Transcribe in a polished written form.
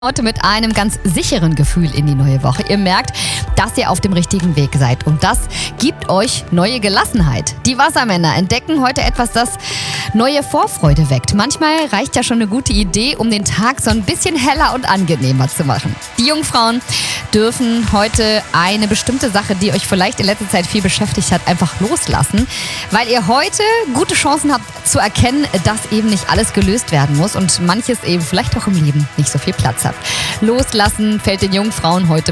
Heute mit einem ganz sicheren Gefühl in die neue Woche. Ihr merkt, dass ihr auf dem richtigen Weg seid und das gibt euch neue Gelassenheit. Die Wassermänner entdecken heute etwas, das neue Vorfreude weckt. Manchmal reicht ja schon eine gute Idee, um den Tag so ein bisschen heller und angenehmer zu machen. Die Jungfrauen dürfen heute eine bestimmte Sache, die euch vielleicht in letzter Zeit viel beschäftigt hat, einfach loslassen, weil ihr heute gute Chancen habt zu erkennen, dass eben nicht alles gelöst werden muss und manches eben vielleicht auch im Leben nicht so viel Platz hat. Loslassen fällt den Jungfrauen heute